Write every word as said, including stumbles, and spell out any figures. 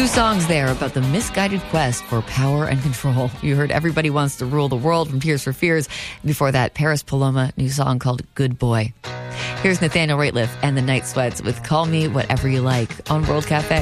songs there about the misguided quest for power and control. You heard Everybody Wants to Rule the World from Tears for Fears. Before that, Paris Paloma, new song called Good Boy. Here's Nathaniel Rateliff and the Night Sweats with Call Me Whatever You Like on World Cafe.